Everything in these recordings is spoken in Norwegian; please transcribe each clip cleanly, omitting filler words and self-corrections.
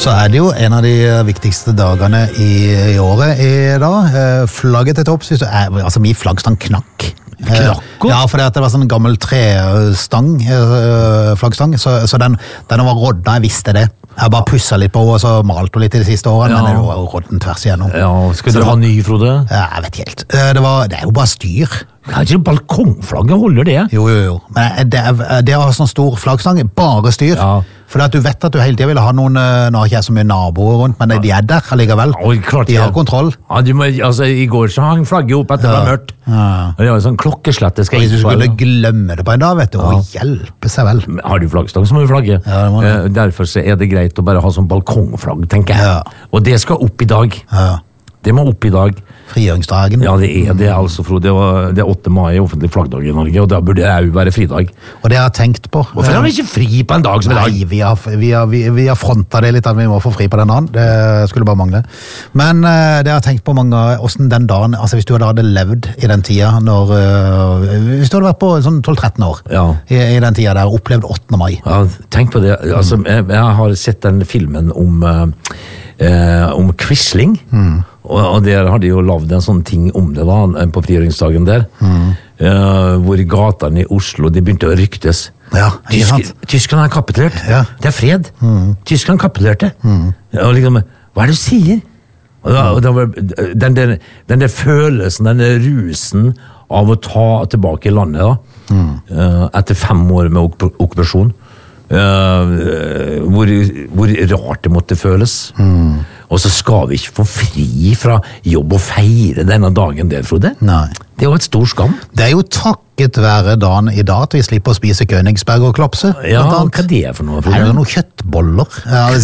Så det jo en av de viktigste dagene i året i dag. Flagget til topps, altså min flaggstang knakk. Ja, for det var sånn gammel trestang, flaggstang, så den var rådna, jeg visste det. Jeg bare pusset litt på og så malte litt i de siste årene, men det var rådden tvers igjennom. Ja, skal dere ha ny, Frode? Jeg vet ikke helt. Det jo bare styr. Det ikke balkongflagget, holder det? Jo. Men det å ha sånn stor flaggstang, bare styr. Ja. For at du vet at du hele tiden vil ha noen, nå har ikke jeg så mye naboer rundt, men de der allikevel. Klart, de har kontroll. Ja, i går så hang flagget opp etter det var mørkt. Og det var en sånn klokkeslett. Hvis du skulle glemme det på en dag, vet du, å hjelpe seg vel. Har du flaggstang, så må du flagge. Ja, derfor så det greit å bare ha sånn balkongflagg, tenker jeg. Ja. Og det skal opp i dag. Ja. Det må opp i dag. Frigjøringsdagen. Ja, det altså, Frode. Det 8. mai offentlig flaggdag i Norge, og da burde det jo være fridag. Og det har jeg tenkt på. Hvorfor har vi ikke fri på en dag som i dag? Nei, vi har frontet det litt, at vi må få fri på den dagen. Det skulle bare mangle. Men det har jeg tenkt på mange ganger, hvordan den dagen, altså hvis du hadde levd i den tida, hvis du hadde vært på sånn 12-13 år, i den tida der, opplevd 8. mai. Ja, tenk på det. Altså, jeg har sett den filmen om Quisling, og der har de jo lavet en sånn ting om det da, på frigjøringsdagen der, hvor gatene i Oslo, de begynte å ryktes. Ja, Tyskland har kapitulert. Ja. Det fred. Tyskland kapitulerte. Og liksom, hva det du sier? Og den der følelsen, den der rusen av å ta tilbake landet da, etter 5 år med okkupasjon, hvor rart det måtte føles. Og så skal vi ikke få fri fra jobb og feire denne dagen der, Frode. Nei. Det jo et stor skam. Det jo takket være dagen i dag at vi slipper å spise Königsberg og klopse. Ja, hva det for noe, Frode? Det noen kjøttboller.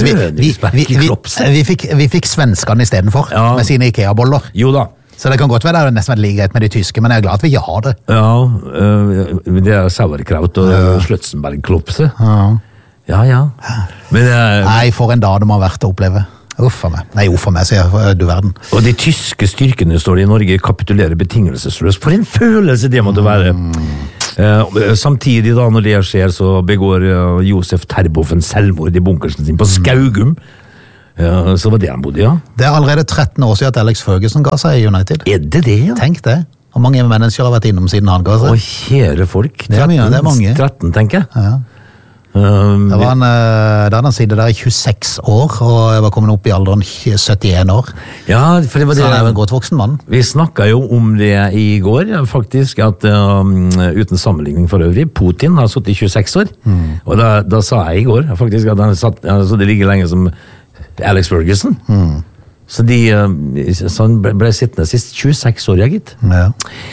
Vi fikk svenskene i stedet for, med sine IKEA-boller. Jo da. Så det kan godt være det nesten like greit med de tyske, men jeg glad at vi ikke har det. Ja, det sauerkraut og Sløtzenberg-klopse. Ja. Men, nei, for en dag det må ha vært å oppleve. Uff for meg. Nei, uff for meg, sier du verden. Og de tyske styrkene, står det i Norge, kapitulerer betingelsesløst. For en følelse det måtte være. Samtidig da, når det skjer, så begår Josef Terboven selvmord i bunkersen sin på Skaugum. Så var det han bodde, ja. Det allerede 13 år siden at Alex Ferguson ga seg i United. Det, ja? Tenk det. Og mange mennesker har vært innom siden han ga seg. Å, kjære folk. 13, det mange. 13, tenker jeg. Ja. Da hadde han sittet der i 26 år, og jeg var kommet opp i alderen 71 år. Ja, for det var det. Så han jo en godt voksen mann. Vi snakket jo om det i går, faktisk, at uten sammenligning for øvrig, Putin har sittet i 26 år. Og da sa jeg i går, faktisk, at han så det ligger lenge som Alex Ferguson. Så han ble sittende sist 26 år, jeg gitt. Ja.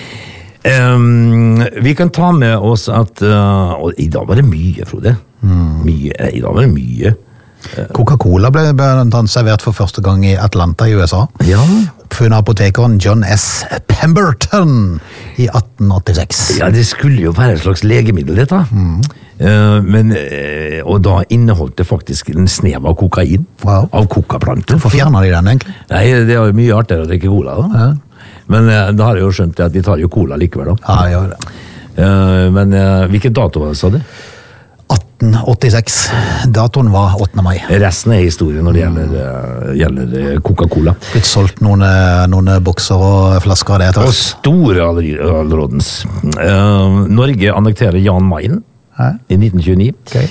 Vi kan ta med oss at og i dag var det mye, Frode. I dag var det mye. Coca-Cola ble servert for første gang i Atlanta i USA. Ja. Oppfunnet apotekeren John S. Pemberton i 1886. Ja, det skulle jo være et slags legemiddel, dette. Og da inneholdt det faktisk en snev av kokain. Wow. Av kokaplanter. Hvorfor fjerner de den, egentlig? Nei, det er jo mye artigere å drikke cola, da. Ja. Men da har jeg jo skjønt at de tar jo cola likevel, da. Ja, jeg gjør det. Men hvilken dato var det, sa du? 1886. Datoen var 8. mai. Resten er historie når det gjelder Coca-Cola. Blitt solgt noen bokser og flasker av det etter. Og store allrådens. Norge annekterer Jan Mayen i 1929. Okay.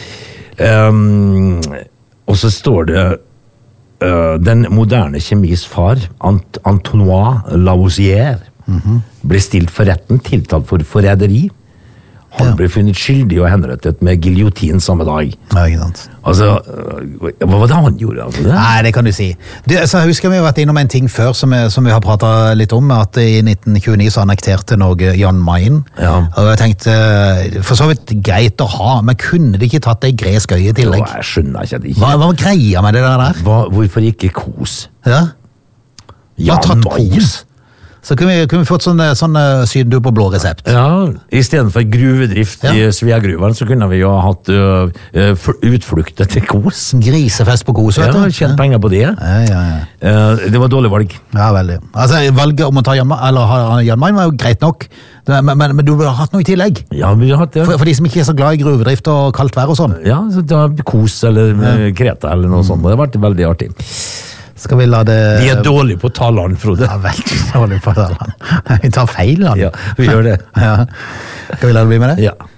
Og så står det den moderne kjemis far, Antoine Lavoisier, ble stilt for retten, tiltalt for forræderi. Han ble funnet skyldig og henrettet med giljotin samme dag. Ja, ikke sant. Altså, hva var det han gjorde? Altså, det? Nei, det kan du si. Så husker vi har vært innom en ting før som vi har pratet litt om, at i 1929 så annekterte Norge Jan Mayen. Ja. Og jeg tenkte, for så vidt greit å ha, men kunne de ikke tatt det i gresk øye i tillegg? Jeg skjønner ikke det. Hva var greia med det der? Hvorfor ikke kos? Ja? Jan tatt Mayen? Kos? Så kunne vi fått sånn sydentur på blå resept. Ja, i stedet for gruvedrift i Sveagruven, så kunne vi jo ha hatt utflukter til Kos. Grisefest på Kos, vet du. Ja, tjent penger på det. Det var dårlig valg. Ja, veldig. Altså, valget om å ta Jan Mayen var jo greit nok, men du burde ha hatt noe i tillegg. Ja, vi har hatt det. For de som ikke er så glad i gruvedrift og kaldt vær og sånn. Ja, så da Kos eller Kreta eller noe sånt, det har vært veldig artig. Skal vi la det... Vi er dårlige på talene, Frode. Ja, veldig dårlige på talene. Vi tar feil, da. Ja, vi gjør det. Ja. Skal vi la det bli med det? Ja.